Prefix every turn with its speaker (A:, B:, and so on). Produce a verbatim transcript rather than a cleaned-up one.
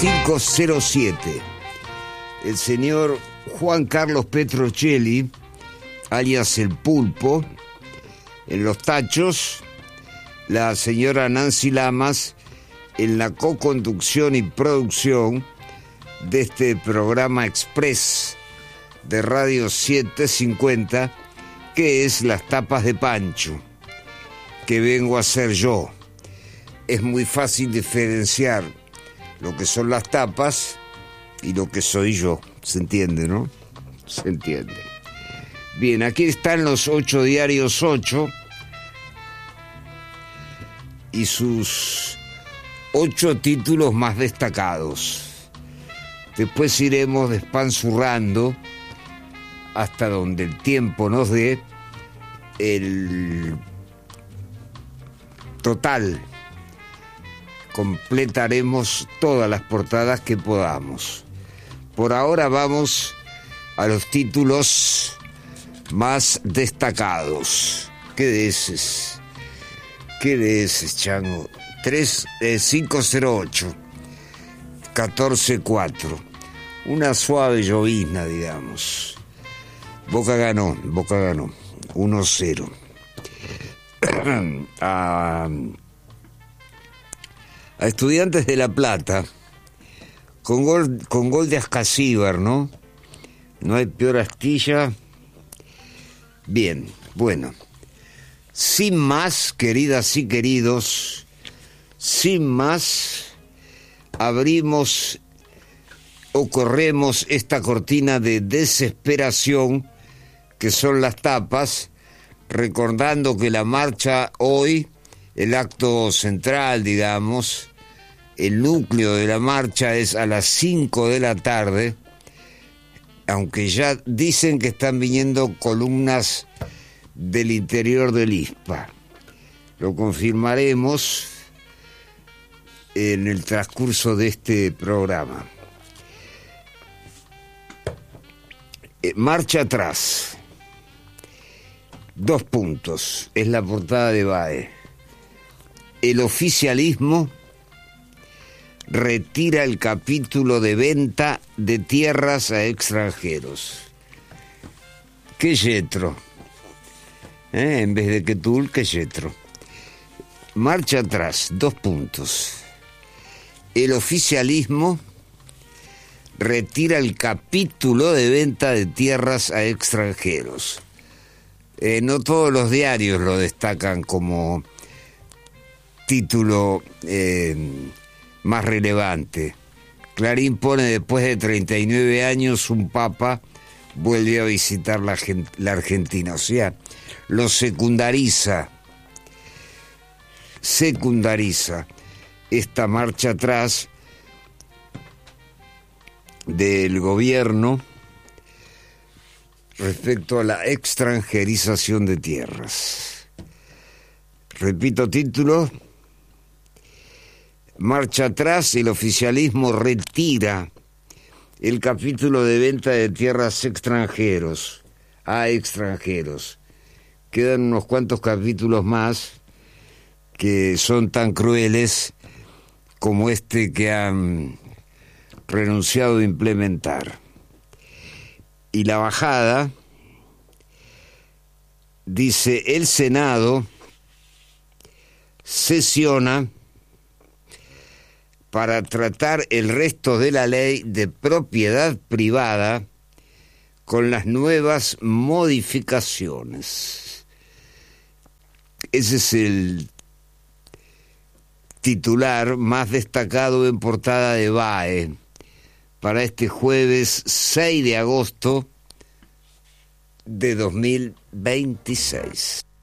A: cinco cero siete. El señor Juan Carlos Petrocelli, alias El Pulpo, en los tachos. La señora Nancy Lamas en la co-conducción y producción de este programa express de Radio setecientos cincuenta, que es Las Tapas de Pancho, que vengo a hacer yo. Es muy fácil diferenciar lo que son las tapas y lo que soy yo. ¿Se entiende, no? Se entiende. Bien, aquí están los ocho diarios ocho y sus ocho títulos más destacados. Después iremos despanzurrando hasta donde el tiempo nos dé el total. Completaremos todas las portadas que podamos. Por ahora vamos a los títulos más destacados. ¿Qué de ese? ¿Qué de ese, chango? tres, eh, cinco cero ocho, catorce cuatro. Una suave llovizna, digamos. Boca ganó, Boca ganó. uno cero. a, a Estudiantes de La Plata, con gol, con gol de Ascasíbar, ¿no? No hay peor astilla. Bien, bueno. Sin más, queridas y queridos, sin más, abrimos o corremos esta cortina de desesperación que son las tapas, recordando que la marcha hoy, el acto central, digamos, el núcleo de la marcha es a las cinco de la tarde, aunque ya dicen que están viniendo columnas del interior del I S P A. Lo confirmaremos en el transcurso de este programa. Eh, marcha atrás. Dos puntos. Es la portada de B A E. El oficialismo retira el capítulo de venta de tierras a extranjeros. ¡Qué yetro! ¿Eh? En vez de que Tul, que yetro. Marcha atrás, dos puntos. El oficialismo retira el capítulo de venta de tierras a extranjeros. Eh, no todos los diarios lo destacan como título eh, más relevante. Clarín pone: después de treinta y nueve años, un papa vuelve a visitar la, la Argentina. O sea, lo secundariza, secundariza esta marcha atrás del gobierno respecto a la extranjerización de tierras. Repito título: marcha atrás, el oficialismo retira el capítulo de venta de tierras extranjeros a extranjeros. Quedan unos cuantos capítulos más que son tan crueles como este que han renunciado a implementar. Y la bajada dice: el Senado sesiona para tratar el resto de la ley de propiedad privada con las nuevas modificaciones. Ese es el titular más destacado en portada de B A E para este jueves seis de agosto de dos mil veintiséis.